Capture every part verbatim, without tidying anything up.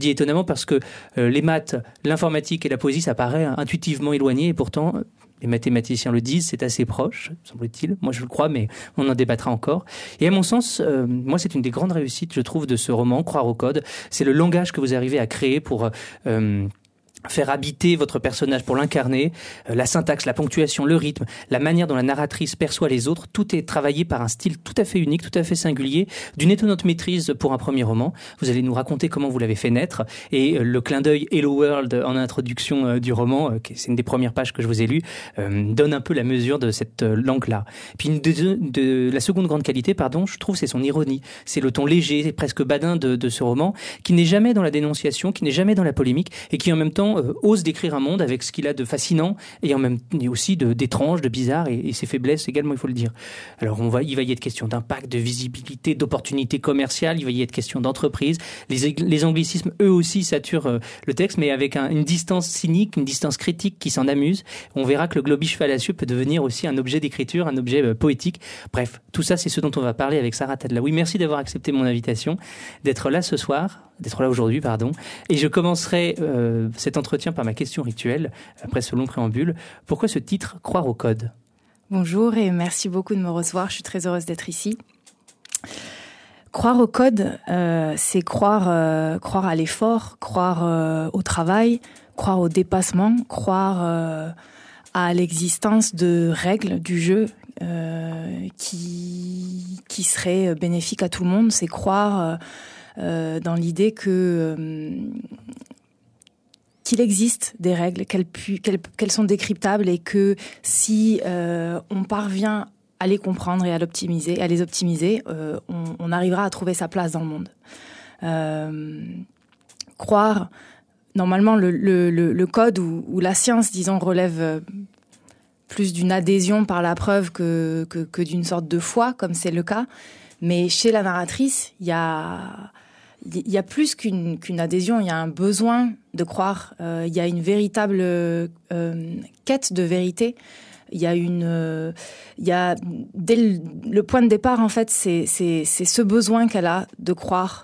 Je dis étonnamment parce que euh, les maths, l'informatique et la poésie, ça paraît intuitivement éloigné et pourtant, les mathématiciens le disent, c'est assez proche, semble-t-il. Moi, je le crois, mais on en débattra encore. Et à mon sens, euh, moi, c'est une des grandes réussites, je trouve, de ce roman, Croire au code. C'est le langage que vous arrivez à créer pour... Euh, faire habiter votre personnage pour l'incarner, euh, la syntaxe, la ponctuation, le rythme, la manière dont la narratrice perçoit les autres, tout est travaillé par un style tout à fait unique, tout à fait singulier, d'une étonnante maîtrise pour un premier roman. Vous allez nous raconter comment vous l'avez fait naître et euh, le clin d'œil Hello World en introduction euh, du roman, euh, c'est une des premières pages que je vous ai lues, euh, donne un peu la mesure de cette euh, langue-là. Puis une de, de, la seconde grande qualité, pardon, je trouve, c'est son ironie. C'est le ton léger, presque badin de, de ce roman, qui n'est jamais dans la dénonciation, qui n'est jamais dans la polémique et qui en même temps Euh, ose décrire un monde avec ce qu'il a de fascinant et en même temps aussi de, d'étrange, de bizarre et, et ses faiblesses également, il faut le dire. Alors on va, il va y être question d'impact, de visibilité, d'opportunités commerciales, il va y être question d'entreprise. Les, les anglicismes, eux aussi, saturent euh, le texte, mais avec un, une distance cynique, une distance critique qui s'en amuse. On verra que le globish fallacieux peut devenir aussi un objet d'écriture, un objet euh, poétique. Bref, tout ça, c'est ce dont on va parler avec Sarah Tadlaoui. Merci d'avoir accepté mon invitation, d'être là ce soir, d'être là aujourd'hui, pardon. Et je commencerai euh, cet entretien par ma question rituelle, après ce long préambule. Pourquoi ce titre, Croire au code ? Bonjour et merci beaucoup de me recevoir. Je suis très heureuse d'être ici. Croire au code, euh, c'est croire, euh, croire à l'effort, croire euh, au travail, croire au dépassement, croire euh, à l'existence de règles du jeu euh, qui, qui seraient bénéfiques à tout le monde. C'est croire euh, dans l'idée que... Euh, qu'il existe des règles, qu'elles, pu, qu'elles, qu'elles sont décryptables et que si euh, on parvient à les comprendre et à l'optimiser, à les optimiser, euh, on, on arrivera à trouver sa place dans le monde. Euh, croire, normalement, le, le, le, le code ou, ou la science, disons, relève plus d'une adhésion par la preuve que, que, que d'une sorte de foi, comme c'est le cas. Mais chez la narratrice, il y a... Il y a plus qu'une, qu'une adhésion, il y a un besoin de croire. Euh, il y a une véritable euh, quête de vérité. Il y a une, euh, il y a dès le, le point de départ en fait, c'est c'est c'est ce besoin qu'elle a de croire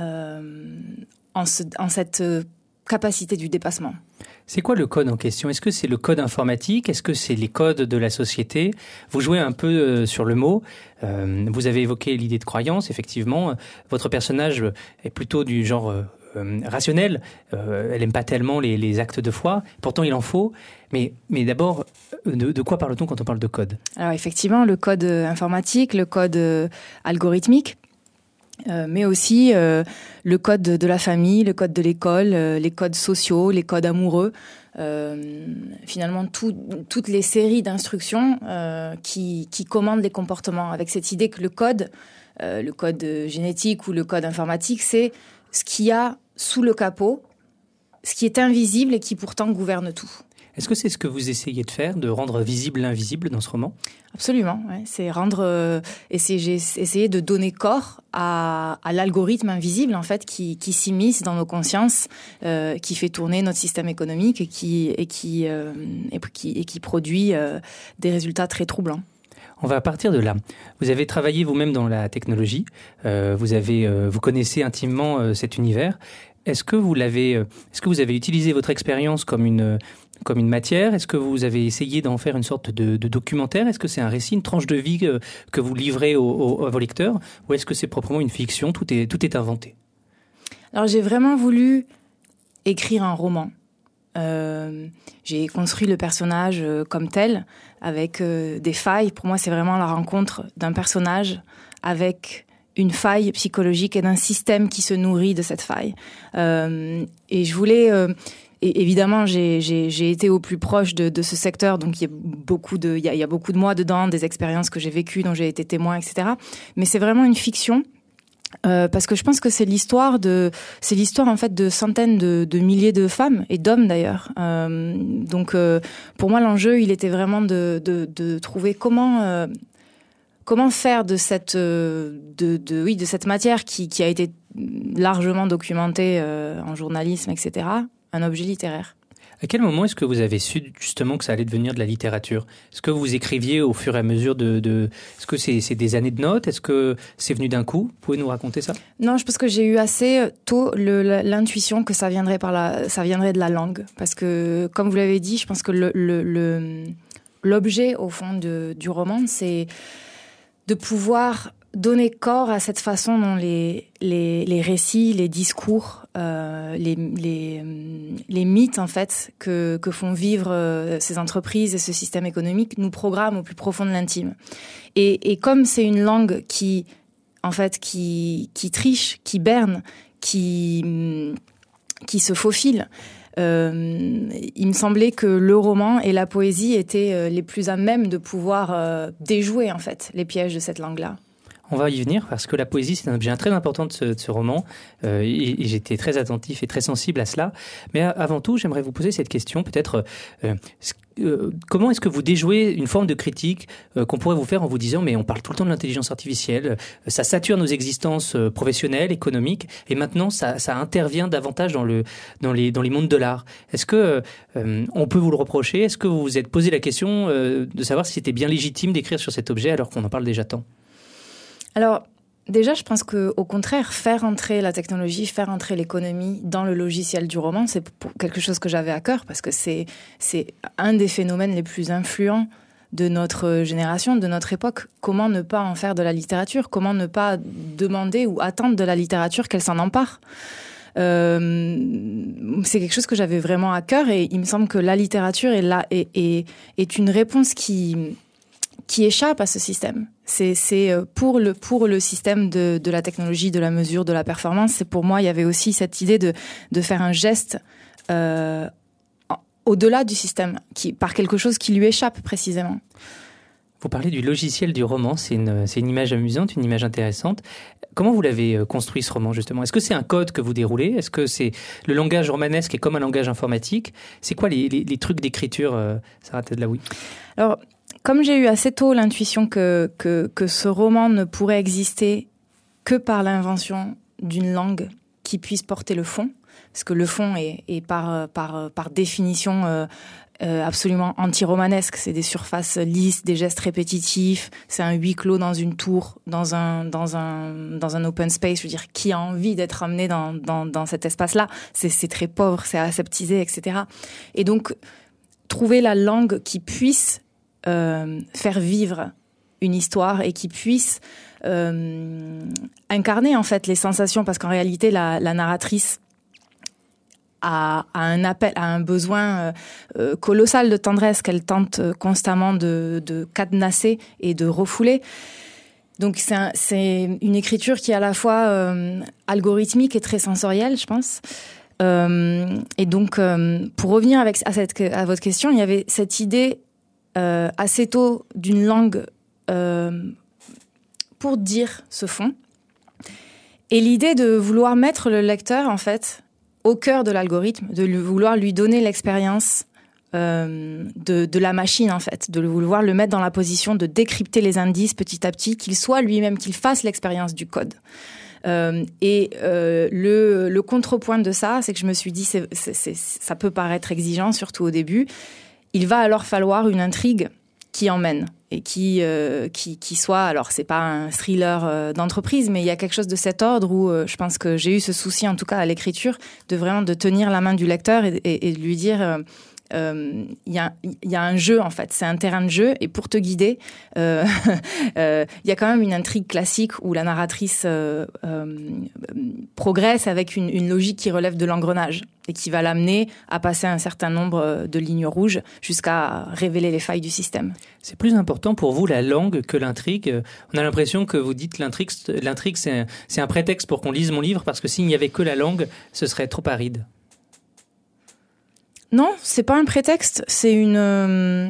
euh, en ce, en cette capacité du dépassement. C'est quoi le code en question ? Est-ce que c'est le code informatique ? Est-ce que c'est les codes de la société ? Vous jouez un peu euh, sur le mot. Euh, vous avez évoqué l'idée de croyance, effectivement. Votre personnage est plutôt du genre euh, euh, rationnel. Euh, elle n'aime pas tellement les, les actes de foi. Pourtant, il en faut. Mais, mais d'abord, de, de quoi parle-t-on quand on parle de code ? Alors effectivement, le code informatique, le code euh, algorithmique. Euh, mais aussi euh, le code de la famille, le code de l'école, euh, les codes sociaux, les codes amoureux, euh, finalement tout, toutes les séries d'instructions euh, qui, qui commandent les comportements, avec cette idée que le code, euh, le code génétique ou le code informatique, c'est ce qu'il y a sous le capot, ce qui est invisible et qui pourtant gouverne tout. Est-ce que c'est ce que vous essayez de faire, de rendre visible l'invisible dans ce roman ? Absolument, ouais. C'est rendre, euh, essayer, essayer de donner corps à, à l'algorithme invisible en fait qui, qui s'immisce dans nos consciences, euh, qui fait tourner notre système économique et qui et qui euh, et qui, et qui produit euh, des résultats très troublants. On va partir de là. Vous avez travaillé vous-même dans la technologie. Euh, vous avez, euh, vous connaissez intimement euh, cet univers. Est-ce que vous l'avez, euh, est-ce que vous avez utilisé votre expérience comme une comme une matière ? Est-ce que vous avez essayé d'en faire une sorte de, de documentaire ? Est-ce que c'est un récit, une tranche de vie que, que vous livrez au, au, à vos lecteurs ? Ou est-ce que c'est proprement une fiction ? Tout est, tout est inventé. Alors j'ai vraiment voulu écrire un roman. Euh, j'ai construit le personnage euh, comme tel, avec euh, des failles. Pour moi, c'est vraiment la rencontre d'un personnage avec une faille psychologique et d'un système qui se nourrit de cette faille. Euh, et je voulais... Euh, Et évidemment, j'ai, j'ai, j'ai été au plus proche de, de ce secteur, donc il y a beaucoup de, il y a, il y a beaucoup de moi dedans, des expériences que j'ai vécues, dont j'ai été témoin, et cetera. Mais c'est vraiment une fiction. Euh, parce que je pense que c'est l'histoire de, c'est l'histoire en fait de centaines de, de milliers de femmes et d'hommes d'ailleurs. Euh, donc euh, pour moi l'enjeu il était vraiment de, de, de trouver comment, euh, comment faire de cette, de, de, oui, de cette matière qui, qui a été largement documentée euh, en journalisme, et cetera, un objet littéraire. À quel moment est-ce que vous avez su justement que ça allait devenir de la littérature ? Est-ce que vous écriviez au fur et à mesure de... de... Est-ce que c'est, c'est des années de notes ? Est-ce que c'est venu d'un coup ? Vous pouvez nous raconter ça ? Non, je pense que j'ai eu assez tôt le, l'intuition que ça viendrait, par la, ça viendrait de la langue. Parce que, comme vous l'avez dit, je pense que le, le, le, l'objet, au fond, de, du roman, c'est de pouvoir donner corps à cette façon dont les, les, les récits, les discours, euh, les, les, les mythes en fait que, que font vivre euh, ces entreprises et ce système économique nous programment au plus profond de l'intime. Et, et comme c'est une langue qui, en fait, qui, qui triche, qui berne, qui, qui se faufile, Euh, il me semblait que le roman et la poésie étaient euh, les plus à même de pouvoir euh, déjouer en fait les pièges de cette langue-là. On va y venir parce que la poésie, c'est un objet très important de ce, de ce roman euh, et, et j'étais très attentif et très sensible à cela. Mais avant tout, j'aimerais vous poser cette question, peut-être, euh, euh, comment est-ce que vous déjouez une forme de critique euh, qu'on pourrait vous faire en vous disant mais on parle tout le temps de l'intelligence artificielle, euh, ça sature nos existences euh, professionnelles, économiques, et maintenant ça, ça intervient davantage dans, le, dans, les, dans les mondes de l'art. Est-ce que euh, on peut vous le reprocher ? Est-ce que vous vous êtes posé la question euh, de savoir si c'était bien légitime d'écrire sur cet objet alors qu'on en parle déjà tant ? Alors, déjà, je pense qu'au contraire, faire entrer la technologie, faire entrer l'économie dans le logiciel du roman, c'est quelque chose que j'avais à cœur parce que c'est, c'est un des phénomènes les plus influents de notre génération, de notre époque. Comment ne pas en faire de la littérature ? Comment ne pas demander ou attendre de la littérature qu'elle s'en empare ? Euh, c'est quelque chose que j'avais vraiment à cœur et il me semble que la littérature est, là, est, est, est une réponse qui... qui échappe à ce système. C'est, c'est pour le, pour le système de, de la technologie, de la mesure, de la performance. C'est pour moi, il y avait aussi cette idée de, de faire un geste euh, au-delà du système, qui, par quelque chose qui lui échappe précisément. Vous parlez du logiciel du roman, c'est une, c'est une image amusante, une image intéressante. Comment vous l'avez construit ce roman justement ? Est-ce que c'est un code que vous déroulez ? Est-ce que c'est le langage romanesque est comme un langage informatique ? C'est quoi les, les, les trucs d'écriture, euh, Sarah Tedlaoui ? Alors, comme j'ai eu assez tôt l'intuition que, que, que ce roman ne pourrait exister que par l'invention d'une langue qui puisse porter le fond, parce que le fond est, est par, par, par définition euh, euh, absolument anti-romanesque. C'est des surfaces lisses, des gestes répétitifs, c'est un huis clos dans une tour, dans un, dans un, dans un open space. Je veux dire, qui a envie d'être amené dans, dans, dans cet espace-là ? C'est, c'est très pauvre, c'est aseptisé, et cetera. Et donc, trouver la langue qui puisse Euh, faire vivre une histoire et qui puisse euh, incarner en fait les sensations, parce qu'en réalité la, la narratrice a, a un appel, a un besoin euh, colossal de tendresse qu'elle tente constamment de, de cadenasser et de refouler. Donc c'est, un, c'est une écriture qui est à la fois euh, algorithmique et très sensorielle, je pense. Euh, et donc euh, pour revenir avec, à, cette, à votre question, il y avait cette idée Euh, assez tôt d'une langue euh, pour dire ce fond. Et l'idée de vouloir mettre le lecteur, en fait, au cœur de l'algorithme, de lui, vouloir lui donner l'expérience euh, de, de la machine, en fait, de vouloir le mettre dans la position de décrypter les indices petit à petit, qu'il soit lui-même, qu'il fasse l'expérience du code. Euh, et euh, le, le contrepoint de ça, c'est que je me suis dit, c'est, c'est, c'est, ça peut paraître exigeant, surtout au début. Il va alors falloir une intrigue qui emmène et qui euh, qui qui soit, alors c'est pas un thriller euh, d'entreprise, mais il y a quelque chose de cet ordre où euh, je pense que j'ai eu ce souci, en tout cas à l'écriture, de vraiment de tenir la main du lecteur et, et, et de lui dire euh, euh, il y a il y a un jeu, en fait, c'est un terrain de jeu, et pour te guider, euh, euh, il y a quand même une intrigue classique où la narratrice euh, euh, progresse avec une, une logique qui relève de l'engrenage et qui va l'amener à passer un certain nombre de lignes rouges jusqu'à révéler les failles du système. C'est plus important pour vous la langue que l'intrigue. On a l'impression que vous dites l'intrigue, l'intrigue c'est un, c'est un prétexte pour qu'on lise mon livre, parce que s'il n'y avait que la langue, ce serait trop aride. Non, c'est pas un prétexte, c'est une, euh,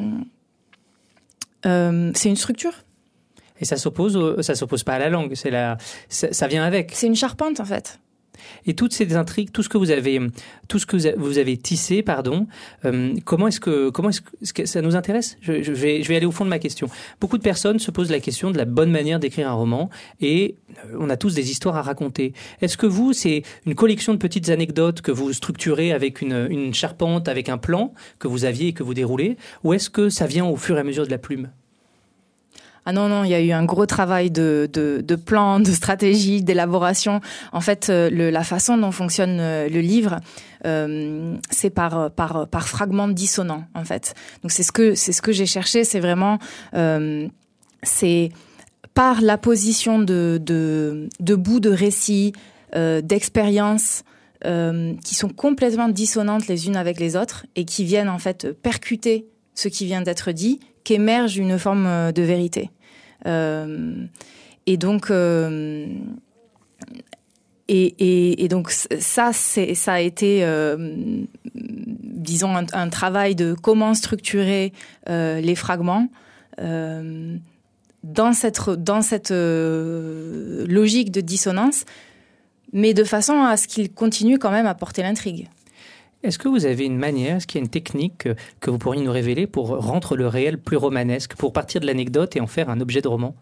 euh, c'est une structure. Et ça s'oppose, au, ça s'oppose pas à la langue, c'est la, ça, ça vient avec. C'est une charpente, en fait. Et toutes ces intrigues, tout ce que vous avez, tout ce que vous avez tissé, pardon, euh, comment est-ce que, comment est-ce que, est-ce que ça nous intéresse? je, je, vais, je vais aller au fond de ma question. Beaucoup de personnes se posent la question de la bonne manière d'écrire un roman, et on a tous des histoires à raconter. Est-ce que vous, c'est une collection de petites anecdotes que vous structurez avec une, une charpente, avec un plan que vous aviez et que vous déroulez, ou est-ce que ça vient au fur et à mesure de la plume? Ah non, non, il y a eu un gros travail de, de, de plan, de stratégie, d'élaboration. En fait, le, la façon dont fonctionne le livre, euh, c'est par, par, par fragments dissonants, en fait. Donc c'est ce que, c'est ce que j'ai cherché, c'est vraiment, euh, c'est par la position de, de, de bouts de récits, euh, d'expériences, euh, qui sont complètement dissonantes les unes avec les autres et qui viennent en fait percuter ce qui vient d'être dit, qu'émerge une forme de vérité. Euh, et donc, euh, et, et, et donc ça, c'est, ça a été, euh, disons, un, un travail de comment structurer euh, les fragments euh, dans cette, dans cette euh, logique de dissonance, mais de façon à ce qu'il continue quand même à porter l'intrigue. Est-ce que vous avez une manière, est-ce qu'il y a une technique que vous pourriez nous révéler pour rendre le réel plus romanesque, pour partir de l'anecdote et en faire un objet de roman?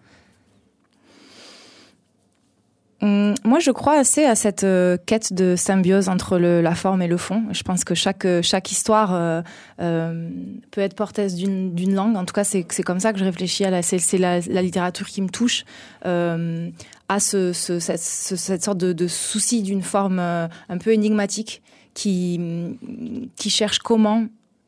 Hum, moi, je crois assez à cette euh, quête de symbiose entre le, la forme et le fond. Je pense que chaque chaque histoire euh, euh, peut être porteuse d'une d'une langue. En tout cas, c'est c'est comme ça que je réfléchis à la c'est, c'est la, la littérature qui me touche. Euh, à ce, ce cette, ce, cette sorte de, de souci d'une forme euh, un peu énigmatique. Qui, qui cherche comment,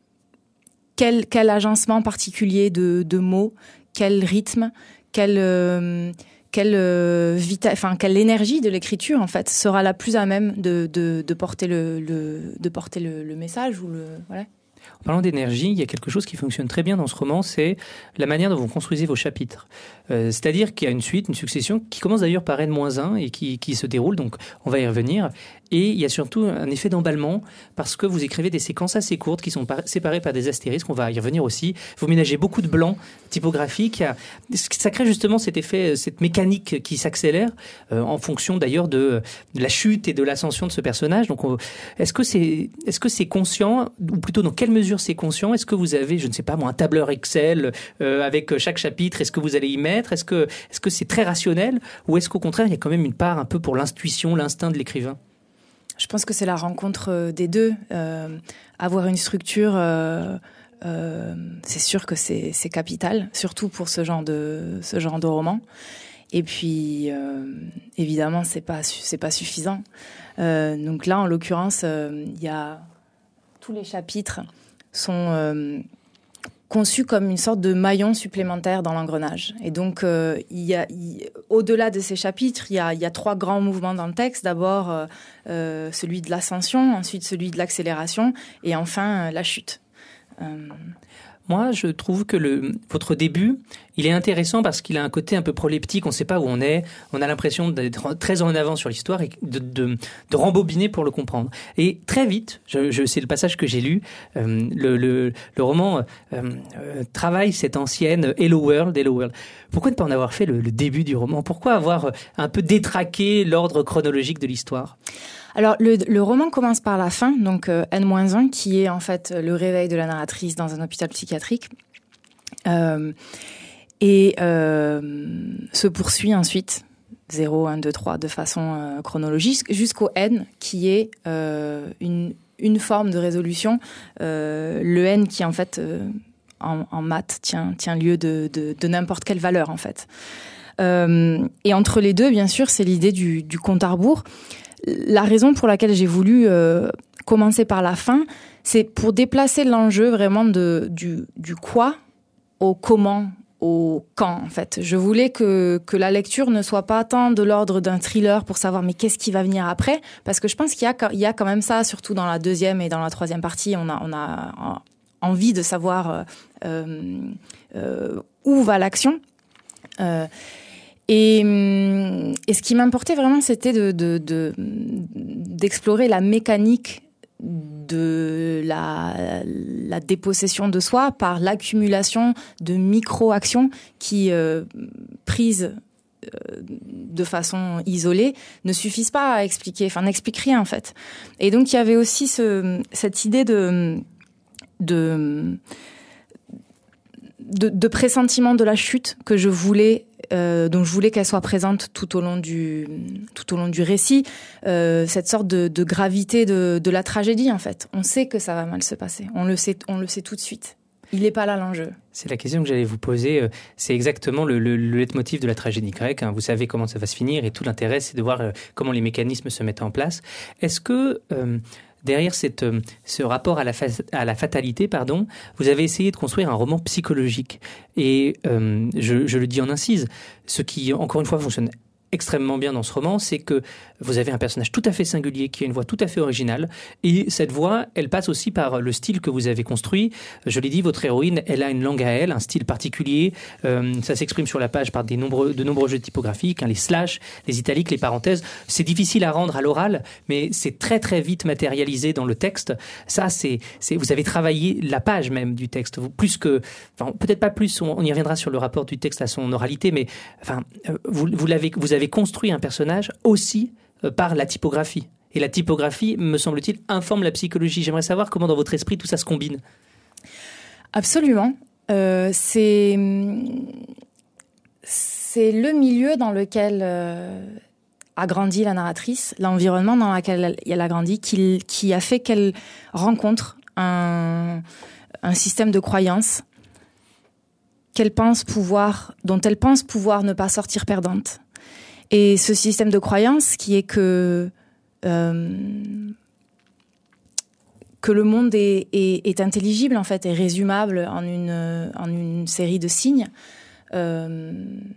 quel, quel agencement particulier de, de mots, quel rythme, quelle, euh, quelle, euh, vita, enfin, quelle énergie de l'écriture en fait sera la plus à même de, de, de porter, le, le, de porter le, le message ou le, voilà. En parlant d'énergie, il y a quelque chose qui fonctionne très bien dans ce roman, c'est la manière dont vous construisez vos chapitres. Euh, c'est-à-dire qu'il y a une suite, une succession, qui commence d'ailleurs par N moins un et qui, qui se déroule, donc on va y revenir. Et il y a surtout un effet d'emballement, parce que vous écrivez des séquences assez courtes qui sont par- séparées par des astérisques, on va y revenir aussi. Vous ménagez beaucoup de blancs typographiques. Ça crée justement cet effet, cette mécanique qui s'accélère, euh, en fonction d'ailleurs de, de la chute et de l'ascension de ce personnage. Donc on, est-ce que c'est, est-ce que c'est conscient, ou plutôt dans quelle mesure c'est conscient? Est-ce que vous avez, je ne sais pas moi, un tableur Excel euh, avec chaque chapitre? Est-ce que vous allez y mettre? Est-ce que, est-ce que c'est très rationnel? Ou est-ce qu'au contraire, il y a quand même une part un peu pour l'intuition, l'instinct de l'écrivain? Je pense que c'est la rencontre des deux. Euh, avoir une structure, euh, euh, c'est sûr que c'est, c'est capital, surtout pour ce genre de, ce genre de roman. Et puis, euh, évidemment, c'est pas, c'est pas suffisant. Euh, donc là, en l'occurrence, euh, il y a tous les chapitres sont euh, conçus comme une sorte de maillon supplémentaire dans l'engrenage. Et donc, euh, il y a, il, au-delà de ces chapitres, il y a, il y a trois grands mouvements dans le texte. D'abord, euh, euh, celui de l'ascension, ensuite celui de l'accélération, et enfin euh, la chute. Euh... Moi, je trouve que le, votre début, il est intéressant parce qu'il a un côté un peu proleptique. On ne sait pas où on est. On a l'impression d'être très en avant sur l'histoire et de, de, de rembobiner pour le comprendre. Et très vite, je, je, c'est le passage que j'ai lu, euh, le, le, le roman euh, euh, travaille cette ancienne Hello World, Hello World. Pourquoi ne pas en avoir fait le, le début du roman? Pourquoi avoir un peu détraqué l'ordre chronologique de l'histoire? Alors, le, le roman commence par la fin, donc euh, N moins un, qui est en fait le réveil de la narratrice dans un hôpital psychiatrique, euh, et euh, se poursuit ensuite, zéro, un, deux, trois, de façon euh, chronologique, jusqu'au N, qui est euh, une, une forme de résolution, euh, le N qui, en fait, euh, en, en maths, tient, tient lieu de, de, de n'importe quelle valeur, en fait. Euh, et entre les deux, bien sûr, c'est l'idée du, du compte à rebours. La raison pour laquelle j'ai voulu euh, commencer par la fin, c'est pour déplacer l'enjeu vraiment de, du, du quoi au comment, au quand, en fait. Je voulais que, que la lecture ne soit pas tant de l'ordre d'un thriller pour savoir mais qu'est-ce qui va venir après, parce que je pense qu'il y a, il y a quand même ça, surtout dans la deuxième et dans la troisième partie, on a, on a envie de savoir euh, euh, où va l'action. Euh, Et, et ce qui m'importait vraiment, c'était de, de, de, d'explorer la mécanique de la, la dépossession de soi par l'accumulation de micro-actions qui, euh, prises de façon isolée ne suffisent pas à expliquer, enfin n'expliquent rien en fait. Et donc il y avait aussi ce, cette idée de, de, de, de pressentiment de la chute que je voulais, euh, dont je voulais qu'elle soit présente tout au long du, tout au long du récit, euh, cette sorte de, de gravité de, de la tragédie en fait. On sait que ça va mal se passer, on le sait, on le sait tout de suite. Il n'est pas là l'enjeu. C'est la question que j'allais vous poser. C'est exactement le, le, le leitmotiv de la tragédie grecque. Vous savez comment ça va se finir et tout l'intérêt, c'est de voir comment les mécanismes se mettent en place. Est-ce que euh, derrière cette, ce rapport à la, fa- à la fatalité, pardon, vous avez essayé de construire un roman psychologique? Et euh, je, je le dis en incise, ce qui, encore une fois, fonctionne extrêmement bien dans ce roman, c'est que vous avez un personnage tout à fait singulier qui a une voix tout à fait originale, et cette voix, elle passe aussi par le style que vous avez construit. Je l'ai dit, votre héroïne, elle a une langue à elle, un style particulier, euh, ça s'exprime sur la page par des nombreux, de nombreux jeux typographiques, hein, les slash, les italiques, les parenthèses. C'est difficile à rendre à l'oral, mais c'est très très vite matérialisé dans le texte. Ça, c'est, c'est vous avez travaillé la page même du texte, vous, plus que, enfin, peut-être pas plus, on, on y reviendra sur le rapport du texte à son oralité, mais enfin, vous, vous l'avez, vous avez construit un personnage aussi euh, par la typographie. Et la typographie, me semble-t-il, informe la psychologie. J'aimerais savoir comment dans votre esprit tout ça se combine. Absolument. Euh, c'est, c'est le milieu dans lequel euh, a grandi la narratrice, l'environnement dans lequel elle a grandi, qui, qui a fait qu'elle rencontre un, un système de croyances qu'elle pense pouvoir, dont elle pense pouvoir ne pas sortir perdante. Et ce système de croyance qui est que euh, que le monde est, est, est intelligible en fait, est résumable en une en une série de signes, euh,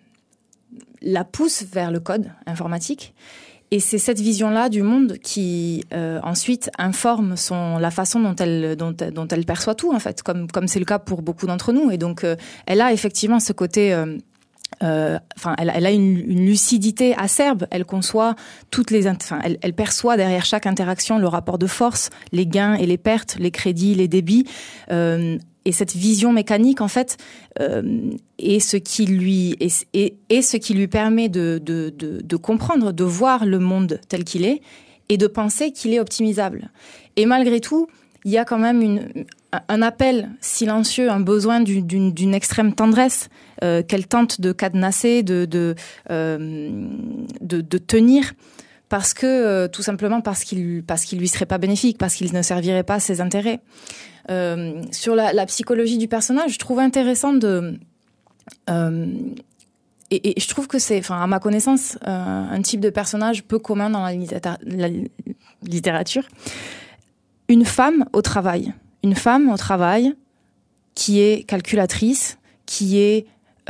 la pousse vers le code informatique. Et c'est cette vision-là du monde qui euh, ensuite informe son la façon dont elle dont, dont elle perçoit tout en fait, comme comme c'est le cas pour beaucoup d'entre nous. Et donc euh, elle a effectivement ce côté euh, Euh, enfin, elle, elle a une, une lucidité acerbe. Elle conçoit toutes les, enfin, elle, elle perçoit derrière chaque interaction le rapport de force, les gains et les pertes, les crédits, les débits. Euh, et cette vision mécanique, en fait, euh, est ce qui lui est, est, est ce qui lui permet de, de, de, de comprendre, de voir le monde tel qu'il est et de penser qu'il est optimisable. Et malgré tout, il y a quand même une, un appel silencieux, un besoin d'une, d'une, d'une extrême tendresse euh, qu'elle tente de cadenasser, de, de, euh, de, de tenir, parce que euh, tout simplement parce qu'il parce qu'il lui serait pas bénéfique, parce qu'il ne servirait pas ses intérêts. Euh, sur la, la psychologie du personnage, je trouve intéressant de euh, et, et je trouve que c'est, enfin à ma connaissance, euh, un type de personnage peu commun dans la, littéra- la littérature. Une femme au travail. Une femme au travail qui est calculatrice, qui est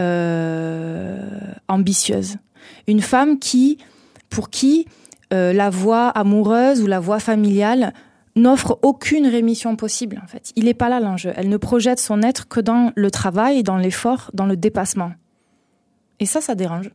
euh, ambitieuse. Une femme qui, pour qui euh, la voie amoureuse ou la voie familiale n'offre aucune rémission possible. En fait, il n'est pas là l'enjeu. Elle ne projette son être que dans le travail, dans l'effort, dans le dépassement. Et ça, ça dérange.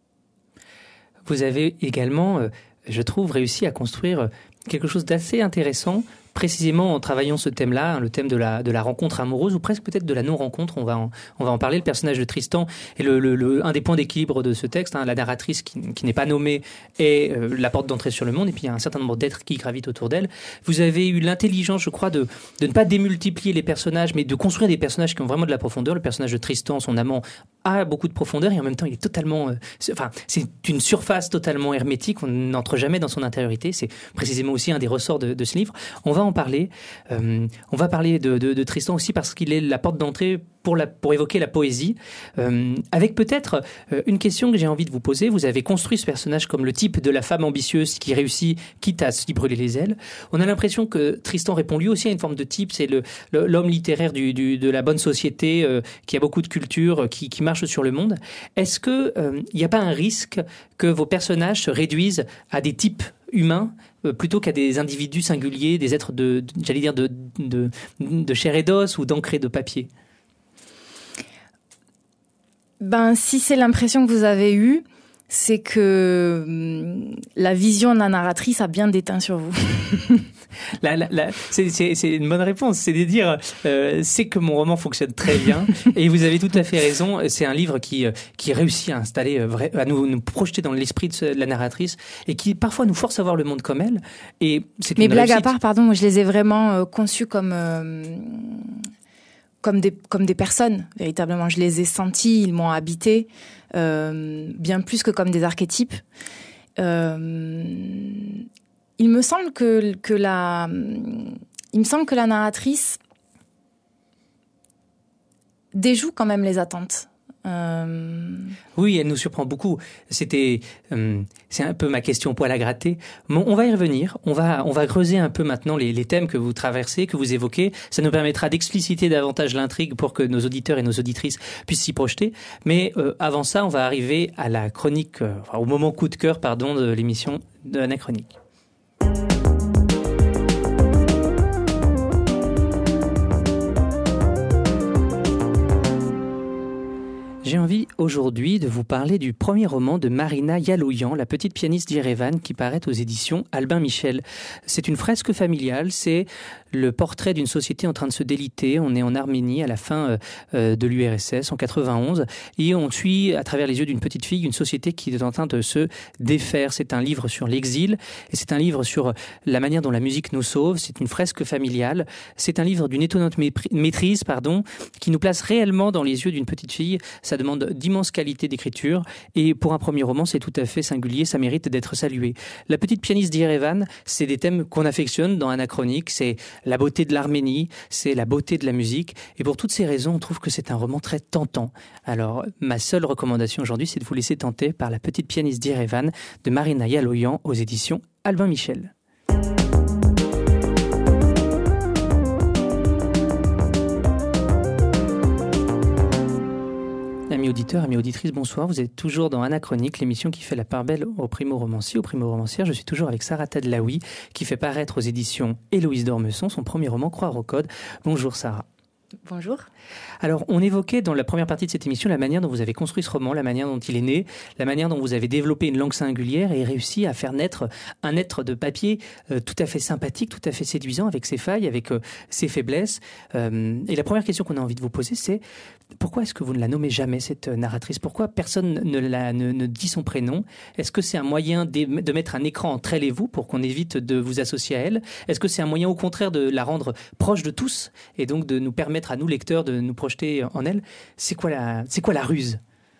Vous avez également, euh, je trouve, réussi à construire quelque chose d'assez intéressant, précisément en travaillant ce thème-là, hein, le thème de la, de la rencontre amoureuse, ou presque peut-être de la non-rencontre, on va en, on va en parler. Le personnage de Tristan est le, le, le, un des points d'équilibre de ce texte, hein, la narratrice qui, qui n'est pas nommée est euh, la porte d'entrée sur le monde, et puis il y a un certain nombre d'êtres qui gravitent autour d'elle. Vous avez eu l'intelligence, je crois, de, de ne pas démultiplier les personnages, mais de construire des personnages qui ont vraiment de la profondeur. Le personnage de Tristan, son amant, a beaucoup de profondeur, et en même temps, il est totalement... Euh, c'est, enfin, c'est une surface totalement hermétique, on n'entre jamais dans son intériorité, c'est précisément aussi un des ressorts de, de ce livre. On va en parler. Euh, on va parler de, de, de Tristan aussi parce qu'il est la porte d'entrée pour, la, pour évoquer la poésie. Euh, avec peut-être euh, une question que j'ai envie de vous poser. Vous avez construit ce personnage comme le type de la femme ambitieuse qui réussit, quitte à s'y brûler les ailes. On a l'impression que Tristan répond lui aussi à une forme de type. C'est le, le, l'homme littéraire du, du, de la bonne société euh, qui a beaucoup de culture, qui, qui marche sur le monde. Est-ce qu'il n'y euh, a pas un risque que vos personnages se réduisent à des types humains plutôt qu'à des individus singuliers, des êtres de, de j'allais dire de, de, de chair et d'os ou d'encre et de papier? Ben, si c'est l'impression que vous avez eue, c'est que hum, la vision de la narratrice a bien déteint sur vous. La, la, la, c'est, c'est, c'est une bonne réponse, c'est de dire euh, c'est que mon roman fonctionne très bien et vous avez tout à fait raison, c'est un livre qui, qui réussit à installer, à nous, nous projeter dans l'esprit de la narratrice et qui parfois nous force à voir le monde comme elle. Et c'est Mais une blague réussite. à part, pardon, moi je les ai vraiment euh, conçus comme, euh, comme, des, comme des personnes, véritablement. Je les ai sentis, ils m'ont habité, euh, bien plus que comme des archétypes. Euh, Il me semble que, que la, il me semble que la narratrice déjoue quand même les attentes. Euh... Oui, elle nous surprend beaucoup. C'était, euh, c'est un peu ma question poil à gratter. Bon, on va y revenir. On va, on va creuser un peu maintenant les, les thèmes que vous traversez, que vous évoquez. Ça nous permettra d'expliciter davantage l'intrigue pour que nos auditeurs et nos auditrices puissent s'y projeter. Mais euh, avant ça, on va arriver à la chronique, euh, enfin, au moment coup de cœur, pardon, de l'émission de Anachronique. J'ai envie aujourd'hui de vous parler du premier roman de Marina Yalouyan, la petite pianiste d'Yerevan, qui paraît aux éditions Albin Michel. C'est une fresque familiale, c'est le portrait d'une société en train de se déliter. On est en Arménie à la fin euh, de l'U R S S en quatre-vingt-onze et on suit à travers les yeux d'une petite fille une société qui est en train de se défaire. C'est un livre sur l'exil et c'est un livre sur la manière dont la musique nous sauve. C'est une fresque familiale. C'est un livre d'une étonnante maîtrise, pardon, qui nous place réellement dans les yeux d'une petite fille. Ça demande d'immenses qualités d'écriture et pour un premier roman, c'est tout à fait singulier. Ça mérite d'être salué. La petite pianiste d'Yerevan, c'est des thèmes qu'on affectionne dans Anachronique. C'est la beauté de l'Arménie, c'est la beauté de la musique. Et pour toutes ces raisons, on trouve que c'est un roman très tentant. Alors, ma seule recommandation aujourd'hui, c'est de vous laisser tenter par La petite pianiste d'Yerevan de Marina Yalouyan aux éditions Albin Michel. Amis auditeurs, amis auditrices, bonsoir. Vous êtes toujours dans Anachronique, l'émission qui fait la part belle aux primo-romanciers, aux primo-romancières. Je suis toujours avec Sarah Tadlaoui, qui fait paraître aux éditions Héloïse d'Ormesson son premier roman, Croire au code. Bonjour Sarah. Bonjour. Alors, on évoquait dans la première partie de cette émission la manière dont vous avez construit ce roman, la manière dont il est né, la manière dont vous avez développé une langue singulière et réussi à faire naître un être de papier euh, tout à fait sympathique, tout à fait séduisant, avec ses failles, avec euh, ses faiblesses. Euh, et la première question qu'on a envie de vous poser, c'est pourquoi est-ce que vous ne la nommez jamais, cette narratrice ? Pourquoi personne ne, la, ne, ne dit son prénom ? Est-ce que c'est un moyen de, de mettre un écran entre elle et vous pour qu'on évite de vous associer à elle ? Est-ce que c'est un moyen au contraire de la rendre proche de tous et donc de nous permettre à nous, lecteurs, de nous projeter en elle ? C'est quoi la, c'est quoi la ruse ?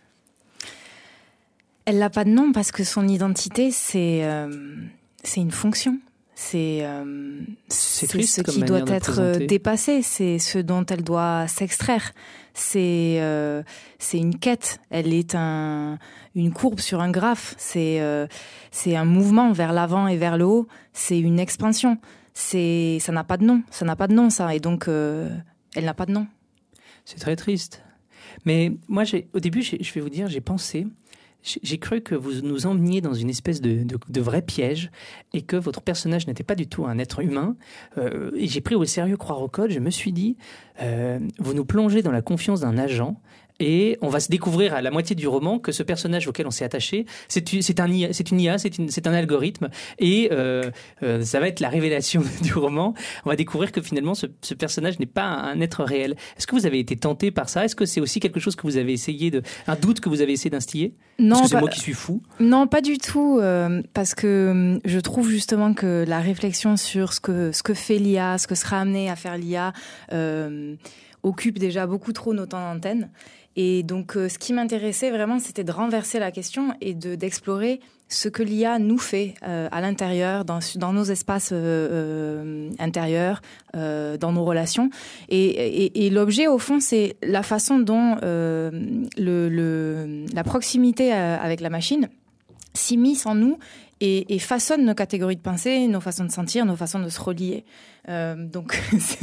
Elle n'a pas de nom parce que son identité, c'est, euh, c'est une fonction. C'est, euh, c'est, c'est triste ce comme qui doit manière de être présenter. dépassé, c'est ce dont elle doit s'extraire. C'est, euh, c'est une quête, elle est un, une courbe sur un graphe, c'est, euh, c'est un mouvement vers l'avant et vers le haut, c'est une expansion. C'est, ça n'a pas de nom, ça n'a pas de nom ça, et donc euh, elle n'a pas de nom. C'est très triste. Mais moi, j'ai, au début, j'ai, je vais vous dire, j'ai pensé... J'ai cru que vous nous emmeniez dans une espèce de, de, de vrai piège et que votre personnage n'était pas du tout un être humain. Euh, et j'ai pris au sérieux Croire au code. Je me suis dit, euh, vous nous plongez dans la confiance d'un agent et on va se découvrir à la moitié du roman que ce personnage auquel on s'est attaché, c'est, c'est, un, c'est une I A, c'est, une, c'est un algorithme. Et euh, euh, ça va être la révélation du roman. On va découvrir que finalement, ce, ce personnage n'est pas un être réel. Est-ce que vous avez été tenté par ça ? Est-ce que c'est aussi quelque chose que vous avez essayé de... un doute que vous avez essayé d'instiller ? Non, Est-ce que c'est pas, moi qui suis fou ? Non, pas du tout, euh, parce que je trouve justement que la réflexion sur ce que, ce que fait l'I A, ce que sera amené à faire l'I A, euh, occupe déjà beaucoup trop nos temps d'antenne. Et donc, euh, ce qui m'intéressait vraiment, c'était de renverser la question et de, d'explorer ce que l'I A nous fait euh, à l'intérieur, dans, dans nos espaces euh, euh, intérieurs, euh, dans nos relations. Et, et, et l'objet, au fond, c'est la façon dont euh, le, le, la proximité avec la machine s'immisce en nous et, et façonne nos catégories de pensée, nos façons de sentir, nos façons de se relier. Euh, donc,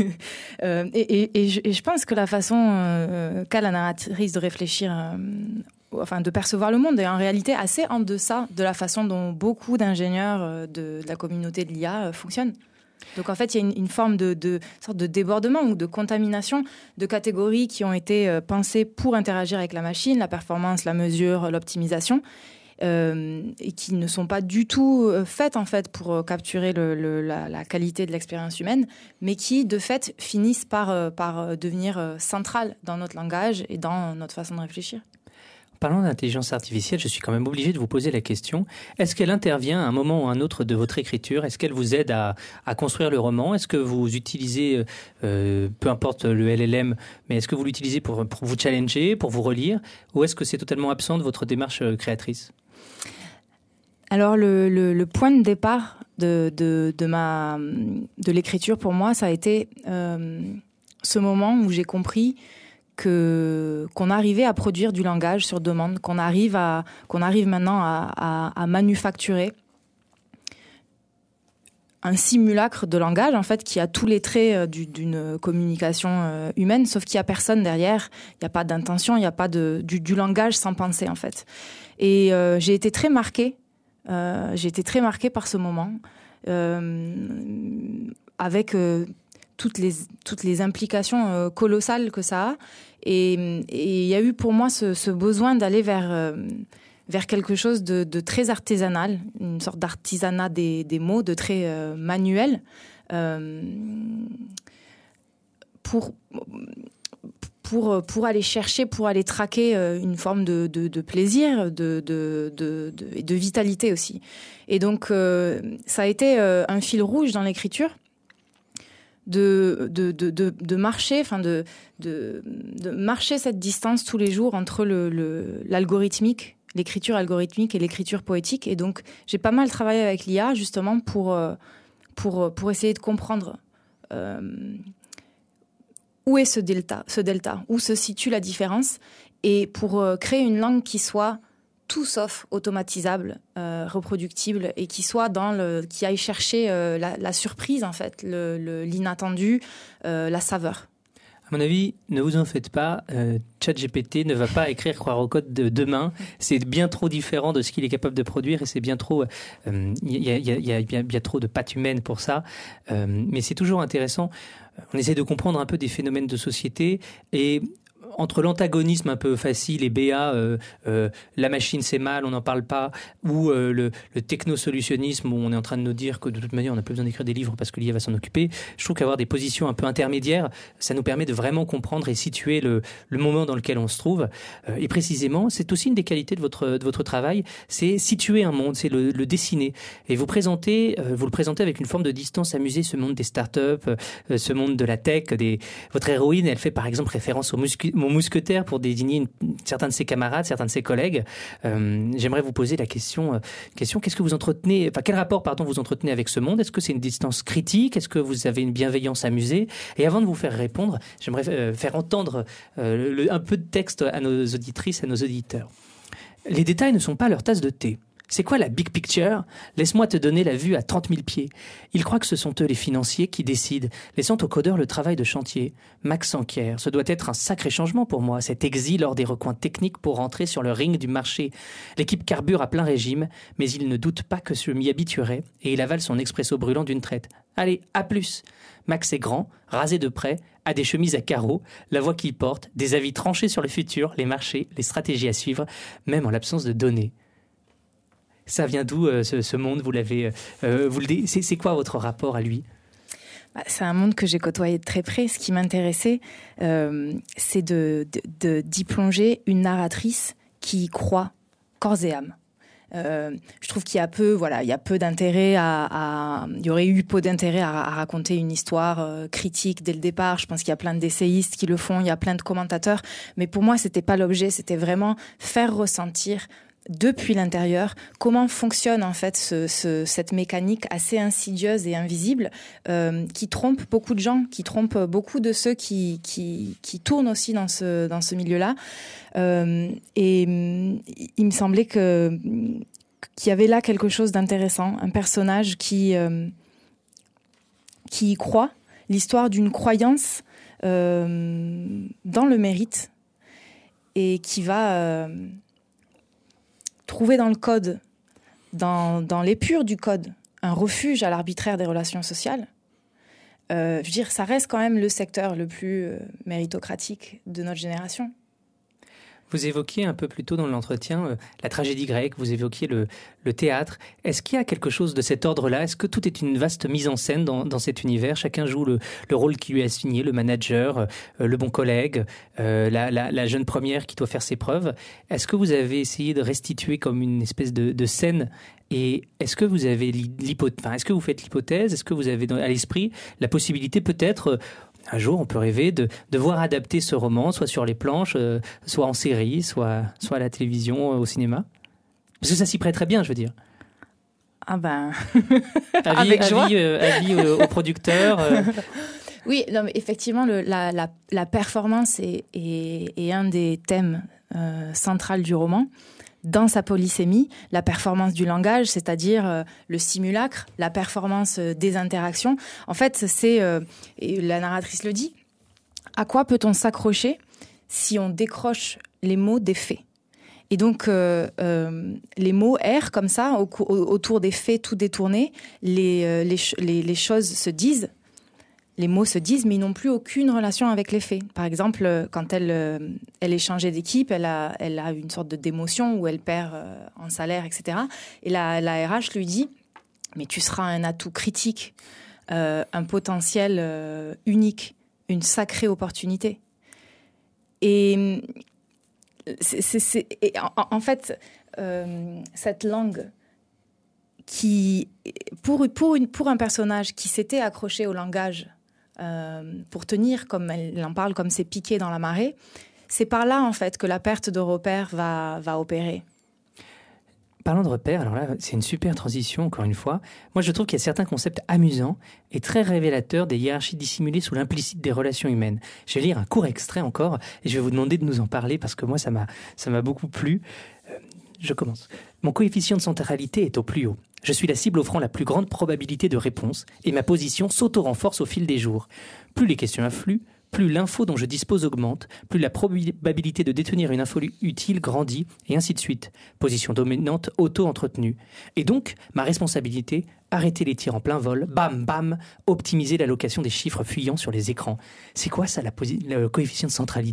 euh, et, et, et, je, et je pense que la façon euh, qu'a la narratrice de réfléchir, euh, enfin de percevoir le monde, est en réalité assez en deçà de la façon dont beaucoup d'ingénieurs de, de la communauté de l'I A euh, fonctionnent. Donc en fait, il y a une, une forme de, de sorte de débordement ou de contamination de catégories qui ont été euh, pensées pour interagir avec la machine, la performance, la mesure, l'optimisation. euh, et qui ne sont pas du tout faites en fait pour capturer le, le, la, la qualité de l'expérience humaine, mais qui de fait finissent par, par devenir centrales dans notre langage et dans notre façon de réfléchir. Parlant d'intelligence artificielle, je suis quand même obligé de vous poser la question, est-ce qu'elle intervient à un moment ou à un autre de votre écriture? Est-ce qu'elle vous aide à, à construire le roman? Est-ce que vous utilisez, euh, peu importe le L L M, mais est-ce que vous l'utilisez pour, pour vous challenger, pour vous relire? Ou est-ce que c'est totalement absent de votre démarche créatrice? Alors le, le, le point de départ de, de, de, ma, de l'écriture pour moi, ça a été euh, ce moment où j'ai compris que qu'on arrivait à produire du langage sur demande, qu'on arrive à qu'on arrive maintenant à, à, à manufacturer un simulacre de langage en fait qui a tous les traits du, d'une communication humaine, sauf qu'il y a personne derrière, il y a pas d'intention, il y a pas de du, du langage sans pensée en fait. Et euh, j'ai été très marquée, euh, j'ai été très marquée par ce moment euh, avec euh, toutes les toutes les implications euh, colossales que ça a. Et il y a eu pour moi ce, ce besoin d'aller vers, euh, vers quelque chose de, de très artisanal, une sorte d'artisanat des, des mots, de très euh, manuel, euh, pour, pour, pour aller chercher, pour aller traquer une forme de, de, de plaisir de, de, de, de, et de vitalité aussi. Et donc, euh, ça a été euh, un fil rouge dans l'écriture. De, de, de, de, de marcher, enfin de, de, de marcher cette distance tous les jours entre le, le, l'algorithmique, l'écriture algorithmique et l'écriture poétique. Et donc, j'ai pas mal travaillé avec l'I A justement pour, pour, pour essayer de comprendre euh, où est ce delta, ce delta, où se situe la différence, et pour créer une langue qui soit tout sauf automatisable, euh, reproductible, et qui soit dans le, qui aille chercher euh, la, la surprise en fait, le, le, l'inattendu, euh, la saveur. À mon avis, ne vous en faites pas, euh, ChatGPT ne va pas écrire Croire au code de demain. C'est bien trop différent de ce qu'il est capable de produire et c'est bien trop, il euh, y, a, y, a, y a bien, bien trop de pattes humaines pour ça. Euh, mais c'est toujours intéressant. On essaie de comprendre un peu des phénomènes de société et entre l'antagonisme un peu facile et B A, euh, euh, la machine c'est mal, on n'en parle pas, ou euh, le, le technosolutionnisme où on est en train de nous dire que de toute manière on n'a plus besoin d'écrire des livres parce que l'I A va s'en occuper, je trouve qu'avoir des positions un peu intermédiaires, ça nous permet de vraiment comprendre et situer le, le moment dans lequel on se trouve. Euh, et précisément, c'est aussi une des qualités de votre, de votre travail, c'est situer un monde, c'est le, le dessiner. Et vous présentez, euh, vous le présentez avec une forme de distance amusée, ce monde des startups, euh, ce monde de la tech. Des... Votre héroïne, elle fait par exemple référence au muscu... mon mousquetaire pour désigner une, certains de ses camarades, certains de ses collègues. Euh, j'aimerais vous poser la question, euh, question, qu'est-ce que vous entretenez, enfin, quel rapport, pardon, vous entretenez avec ce monde? Est-ce que c'est une distance critique? Est-ce que vous avez une bienveillance amusée? Et avant de vous faire répondre, j'aimerais euh, faire entendre euh, le, un peu de texte à nos auditrices, à nos auditeurs. Les détails ne sont pas leur tasse de thé. C'est quoi la big picture? Laisse-moi te donner la vue à trente mille pieds. Ils croient que ce sont eux les financiers qui décident, laissant aux codeurs le travail de chantier. Max Sanquier, ce doit être un sacré changement pour moi, cet exil hors des recoins techniques pour rentrer sur le ring du marché. L'équipe carbure à plein régime, mais il ne doute pas que je m'y habituerai et il avale son expresso brûlant d'une traite. Allez, à plus. Max est grand, rasé de près, a des chemises à carreaux, la voix qu'il porte, des avis tranchés sur le futur, les marchés, les stratégies à suivre, même en l'absence de données. Ça vient d'où euh, ce, ce monde? Vous l'avez, euh, vous le, c'est, c'est quoi votre rapport à lui? C'est un monde que j'ai côtoyé de très près. Ce qui m'intéressait, euh, c'est de, de, de, d'y plonger une narratrice qui y croit corps et âme. Euh, je trouve qu'il y a peu, voilà, il y a peu d'intérêt à, à, il y aurait eu peu d'intérêt à, à raconter une histoire euh, critique dès le départ. Je pense qu'il y a plein d'essayistes qui le font, il y a plein de commentateurs. Mais pour moi, c'était pas l'objet, c'était vraiment faire ressentir depuis l'intérieur comment fonctionne en fait ce, ce, cette mécanique assez insidieuse et invisible euh, qui trompe beaucoup de gens, qui trompe beaucoup de ceux qui, qui, qui tournent aussi dans ce, dans ce milieu-là. Euh, et il me semblait que, qu'il y avait là quelque chose d'intéressant, un personnage qui, euh, qui y croit, l'histoire d'une croyance euh, dans le mérite et qui va... Euh, trouver dans le code, dans, dans l'épure du code, un refuge à l'arbitraire des relations sociales, euh, je veux dire, ça reste quand même le secteur le plus euh, méritocratique de notre génération. Vous évoquiez un peu plus tôt dans l'entretien euh, la tragédie grecque, vous évoquiez le, le théâtre. Est-ce qu'il y a quelque chose de cet ordre-là? Est-ce que tout est une vaste mise en scène dans, dans cet univers? Chacun joue le, le rôle qui lui est assigné, le manager, euh, le bon collègue, euh, la, la, la jeune première qui doit faire ses preuves. Est-ce que vous avez essayé de restituer comme une espèce de, de scène? Et est-ce que vous avez l'hypothèse, enfin, est-ce que vous faites l'hypothèse, est-ce que vous avez dans, à l'esprit la possibilité peut-être, euh, un jour on peut rêver de, de voir adapter ce roman, soit sur les planches, euh, soit en série, soit, soit à la télévision, euh, au cinéma? Parce que ça s'y prête très bien, je veux dire. Ah ben, avis, avec joie. Avis, euh, avis euh, aux producteurs. Euh... Oui, non, mais effectivement, le, la, la, la performance est, est, est un des thèmes euh, centraux du roman. Dans sa polysémie, la performance du langage, c'est-à-dire euh, le simulacre, la performance euh, des interactions. En fait, c'est, euh, et la narratrice le dit, à quoi peut-on s'accrocher si on décroche les mots des faits? Et donc, euh, euh, les mots errent comme ça, au, au, autour des faits tout détournés, les, euh, les, les, les choses se disent, les mots se disent, mais ils n'ont plus aucune relation avec les faits. Par exemple, quand elle, elle est changée d'équipe, elle a, elle a une sorte de démotion où elle perd en salaire, et cetera. Et la, la R H lui dit, mais tu seras un atout critique, euh, un potentiel euh, unique, une sacrée opportunité. Et, c'est, c'est, c'est, et en, en fait, euh, cette langue qui, pour, pour, une, pour un personnage qui s'était accroché au langage, Euh, pour tenir, comme elle en parle, comme c'est piqué dans la marée, c'est par là en fait que la perte de repère va, va opérer. Parlant de repères, alors là, c'est une super transition, encore une fois. Moi, je trouve qu'il y a certains concepts amusants et très révélateurs des hiérarchies dissimulées sous l'implicite des relations humaines. Je vais lire un court extrait encore et je vais vous demander de nous en parler parce que moi, ça m'a, ça m'a beaucoup plu. Euh, je commence. Mon coefficient de centralité est au plus haut. Je suis la cible offrant la plus grande probabilité de réponse et ma position s'auto-renforce au fil des jours. Plus les questions affluent, plus l'info dont je dispose augmente, plus la probabilité de détenir une info utile grandit, et ainsi de suite. Position dominante auto-entretenue. Et donc, ma responsabilité, arrêter les tirs en plein vol, bam, bam, optimiser l'allocation des chiffres fuyants sur les écrans. C'est quoi ça, la posi- le coefficient de centralité ?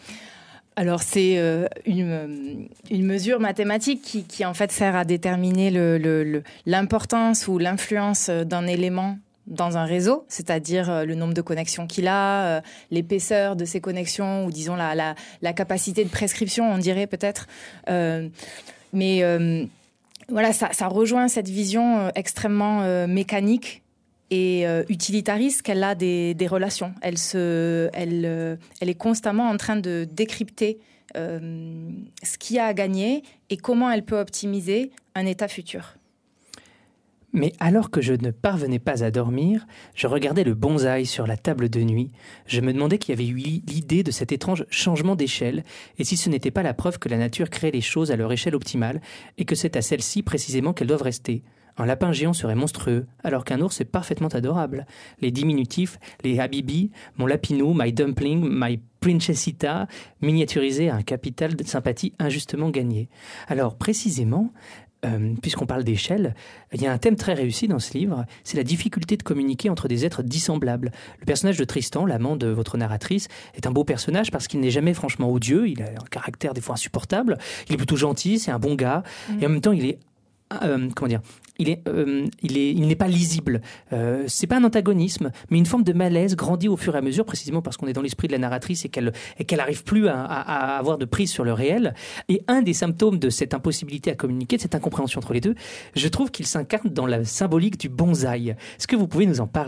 Alors c'est euh, une, une mesure mathématique qui, qui en fait sert à déterminer le, le, le, l'importance ou l'influence d'un élément dans un réseau, c'est-à-dire le nombre de connexions qu'il a, euh, l'épaisseur de ses connexions ou disons la, la, la capacité de prescription, on dirait peut-être. Euh, mais euh, voilà, ça, ça rejoint cette vision extrêmement euh, mécanique et euh, utilitariste qu'elle a des, des relations. Elle, se, elle, euh, elle est constamment en train de décrypter euh, ce qu'il y a à gagner et comment elle peut optimiser un état futur. Mais alors que je ne parvenais pas à dormir, je regardais le bonsaï sur la table de nuit. Je me demandais qui avait eu l'idée de cet étrange changement d'échelle, et si ce n'était pas la preuve que la nature crée les choses à leur échelle optimale, et que c'est à celle-ci précisément qu'elles doivent rester. Un lapin géant serait monstrueux, alors qu'un ours est parfaitement adorable. Les diminutifs, les habibi, mon lapinou, my dumpling, my princessita, miniaturisés à un capital de sympathie injustement gagné. Alors, précisément, euh, puisqu'on parle d'échelle, il y a un thème très réussi dans ce livre, c'est la difficulté de communiquer entre des êtres dissemblables. Le personnage de Tristan, l'amant de votre narratrice, est un beau personnage parce qu'il n'est jamais franchement odieux, il a un caractère des fois insupportable, il est plutôt gentil, c'est un bon gars, mmh. et en même temps, il est... Euh, comment dire il est, euh, il est, il n'est pas lisible. Euh, c'est pas un antagonisme, mais une forme de malaise grandit au fur et à mesure, précisément parce qu'on est dans l'esprit de la narratrice et qu'elle, et qu'elle arrive plus à, à, à avoir de prise sur le réel. Et un des symptômes de cette impossibilité à communiquer, de cette incompréhension entre les deux, je trouve qu'il s'incarne dans la symbolique du bonsaï. Est-ce que vous pouvez nous en parler ?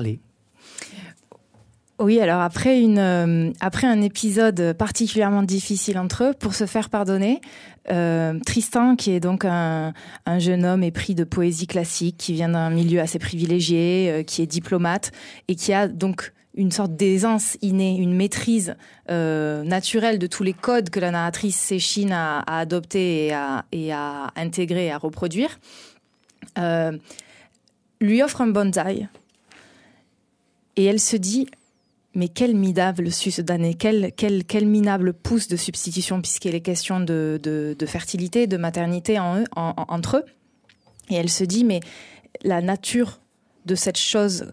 Oui, alors après une euh, après un épisode particulièrement difficile entre eux, pour se faire pardonner, euh, Tristan, qui est donc un, un jeune homme épris de poésie classique, qui vient d'un milieu assez privilégié, euh, qui est diplomate et qui a donc une sorte d'aisance innée, une maîtrise euh, naturelle de tous les codes que la narratrice s'échine à, à adopter et à, et à intégrer et à reproduire, euh, lui offre un bonsaï. Et elle se dit... Mais quel minable suce d'année, quel, quel, quel minable pouce de substitution, puisqu'il est question de, de, de fertilité, de maternité en eux, en, en, entre eux. Et elle se dit, mais la nature de cette chose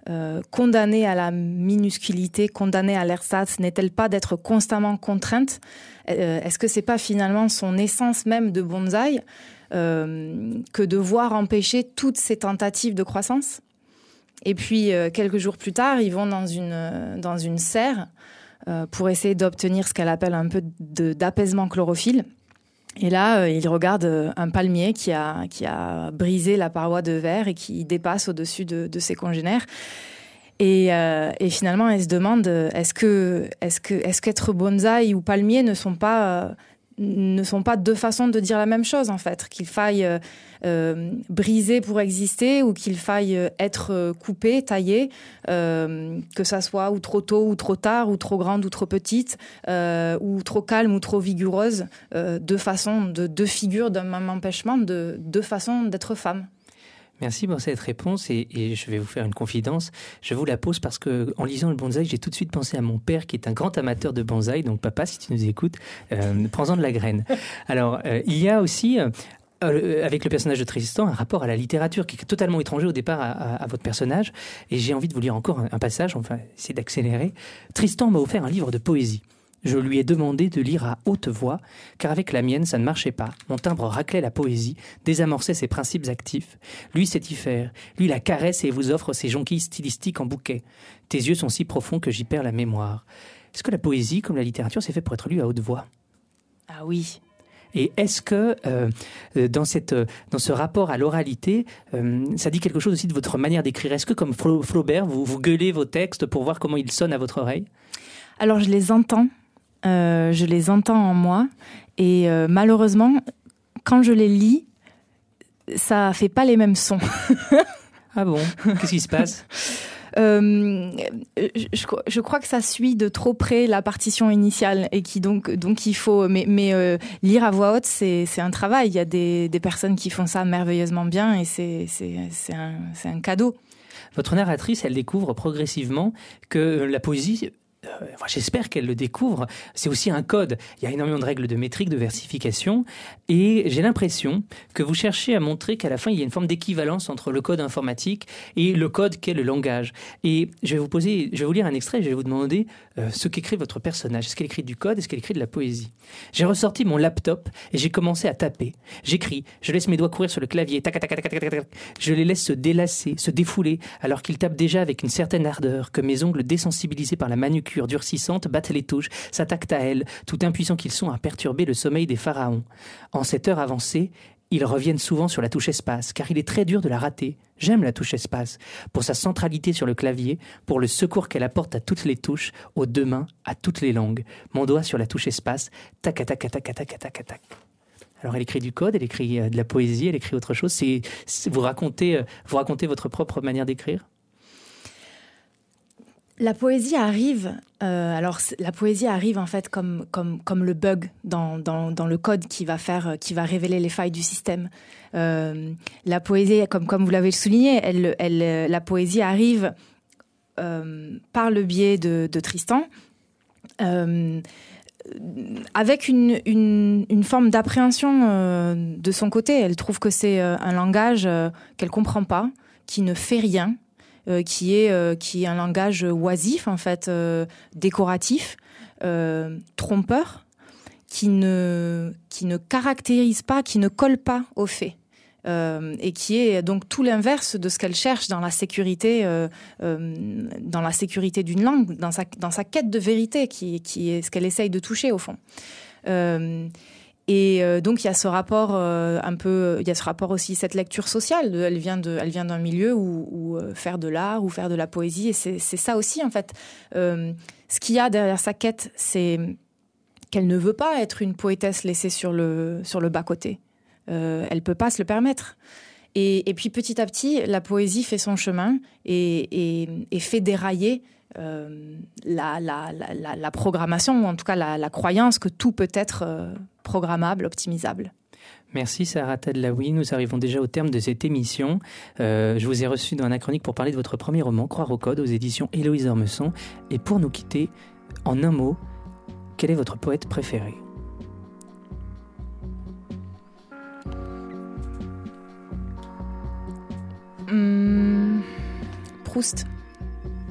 euh, condamnée à la minusculité, condamnée à l'ersatz, n'est-elle pas d'être constamment contrainte ? euh, Est-ce que c'est pas finalement son essence même de bonsaï euh, que de voir empêcher toutes ces tentatives de croissance ? Et puis, euh, quelques jours plus tard, ils vont dans une, euh, dans une serre euh, pour essayer d'obtenir ce qu'elle appelle un peu de, d'apaisement chlorophylle. Et là, euh, ils regardent euh, un palmier qui a, qui a brisé la paroi de verre et qui dépasse au-dessus de, de ses congénères. Et, euh, et finalement, elle se demande, est-ce que, est-ce que, est-ce qu'être bonsaï ou palmier ne sont pas... Euh, ne sont pas deux façons de dire la même chose, en fait. Qu'il faille euh, euh, briser pour exister ou qu'il faille être coupé, taillé, euh, que ça soit ou trop tôt ou trop tard, ou trop grande ou trop petite, euh, ou trop calme ou trop vigoureuse. Euh, deux façons, de, deux figures d'un même empêchement, de deux façons d'être femme. Merci pour cette réponse et, et je vais vous faire une confidence. Je vous la pose parce que en lisant le bonsaï, j'ai tout de suite pensé à mon père qui est un grand amateur de bonsaï. Donc papa, si tu nous écoutes, euh, prends-en de la graine. Alors, euh, il y a aussi... Euh, Euh, avec le personnage de Tristan, un rapport à la littérature qui est totalement étranger au départ à, à, à votre personnage. Et j'ai envie de vous lire encore un, un passage, enfin, essayer d'accélérer. Tristan m'a offert un livre de poésie. Je lui ai demandé de lire à haute voix, car avec la mienne, ça ne marchait pas. Mon timbre raclait la poésie, désamorçait ses principes actifs. Lui sait y faire. Lui la caresse et vous offre ses jonquilles stylistiques en bouquet. Tes yeux sont si profonds que j'y perds la mémoire. Est-ce que la poésie, comme la littérature, c'est fait pour être lue à haute voix ? Ah oui. Et est-ce que euh, dans, cette, dans ce rapport à l'oralité, euh, ça dit quelque chose aussi de votre manière d'écrire ? Est-ce que comme Flaubert, vous, vous gueulez vos textes pour voir comment ils sonnent à votre oreille ? Alors je les entends, euh, je les entends en moi, et euh, malheureusement, quand je les lis, ça fait pas les mêmes sons. Ah bon ? Qu'est-ce qui se passe ? Euh, je, je crois que ça suit de trop près la partition initiale et qui donc donc il faut mais mais euh, lire à voix haute c'est c'est un travail. Il y a des des personnes qui font ça merveilleusement bien et c'est c'est c'est un c'est un cadeau. Votre narratrice, elle découvre progressivement que la poésie, euh, enfin, j'espère qu'elle le découvre, c'est aussi un code. Il y a énormément de règles de métrique, de versification, et j'ai l'impression que vous cherchez à montrer qu'à la fin, il y a une forme d'équivalence entre le code informatique et le code qu'est le langage. Et je vais vous poser, je vais vous lire un extrait, je vais vous demander euh, ce qu'écrit votre personnage. Est-ce qu'elle écrit du code, est-ce qu'elle écrit de la poésie ? J'ai ressorti mon laptop et j'ai commencé à taper. J'écris, je laisse mes doigts courir sur le clavier, tac, tac, tac, tac, tac, tac. Je les laisse se délasser, se défouler, alors qu'ils tapent déjà avec une certaine ardeur, que mes ongles désensibilisés par la manucure durcissante battent les touches, s'attaquent à elles, tout impuissants qu'ils sont à perturber le sommeil des pharaons. En cette heure avancée, ils reviennent souvent sur la touche espace, car il est très dur de la rater. J'aime la touche espace, pour sa centralité sur le clavier, pour le secours qu'elle apporte à toutes les touches, aux deux mains, à toutes les langues. Mon doigt sur la touche espace, tac, tac, tac, tac, tac, tac, tac. Alors elle écrit du code, elle écrit de la poésie, elle écrit autre chose. C'est, c'est, vous racontez, vous racontez votre propre manière d'écrire ? La poésie arrive, euh, alors la poésie arrive en fait comme comme comme le bug dans dans dans le code qui va faire qui va révéler les failles du système. Euh, la poésie, comme comme vous l'avez souligné, elle elle la poésie arrive euh, par le biais de de Tristan. Euh, avec une, une, une forme d'appréhension euh, de son côté. Elle trouve que c'est euh, un langage euh, qu'elle comprend pas, qui ne fait rien, euh, qui est euh, qui est un langage oisif en fait, euh, décoratif, euh, trompeur, qui ne qui ne caractérise pas, qui ne colle pas aux faits. Euh, et qui est donc tout l'inverse de ce qu'elle cherche dans la sécurité, euh, euh, dans la sécurité d'une langue, dans sa, dans sa quête de vérité, qui, qui est ce qu'elle essaye de toucher au fond. Euh, et euh, donc il y a ce rapport euh, un peu, il y a ce rapport aussi, cette lecture sociale. De, elle vient de, elle vient d'un milieu où, où euh, faire de l'art ou faire de la poésie, et c'est, c'est ça aussi en fait. Euh, ce qu'il y a derrière sa quête, c'est qu'elle ne veut pas être une poétesse laissée sur le sur le bas côté. Euh, elle peut pas se le permettre. Et, et puis petit à petit, la poésie fait son chemin et, et, et fait dérailler euh, la, la, la, la programmation, ou en tout cas la, la croyance que tout peut être euh, programmable, optimisable. Merci Sarah Tadlaoui. Nous arrivons déjà au terme de cette émission. Euh, je vous ai reçu dans Anachronique pour parler de votre premier roman, Croire au code, aux éditions Héloïse Ormesson. Et pour nous quitter, en un mot, quel est votre poète préféré ? Hum, Proust.